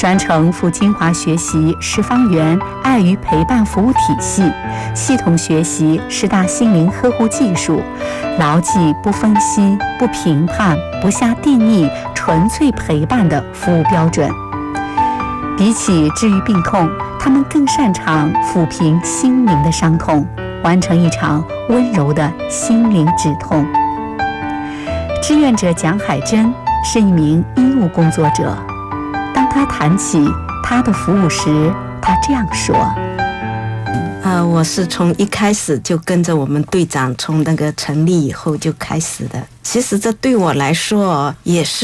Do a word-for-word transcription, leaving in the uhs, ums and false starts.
传承赴金华学习十方园爱与陪伴服务体系，系统学习十大心灵呵护技术，牢记不分析、不评判、不下定义，纯粹陪伴的服务标准。比起治愈病痛，他们更擅长抚平心灵的伤痛，完成一场温柔的心灵止痛。志愿者蒋海珍是一名医务工作者，当他谈起他的服务时，他这样说： 呃，我是从一开始就跟着我们队长，从那个成立以后就开始的。其实这对我来说也是